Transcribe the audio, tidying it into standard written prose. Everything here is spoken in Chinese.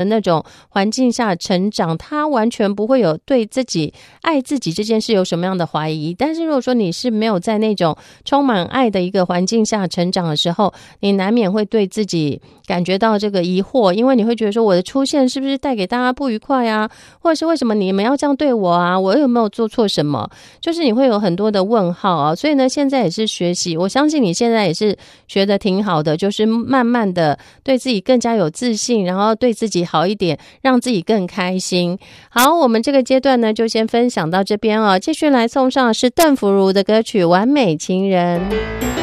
那种环境下成长，他完全不会有对自己爱自己这件事有什么样的怀疑。但是如果说你是没有在那种充满爱的一个环境下成长的时候，你难免会对自己感觉到这个疑惑，因为你会觉得说我的出现是不是带给大家不愉快啊，或者是为什么你们要这样对我啊，我有没有做错什么，就是你会有很多的问号啊。所以呢现在也是学习，我相信你现在也是学得挺好的，就是慢慢的对自己更加有自信，然后对自己好一点，让自己更开心。好，我们这个阶段呢就先分享到这边哦，继续来送上是邓福如的歌曲《完美情人》。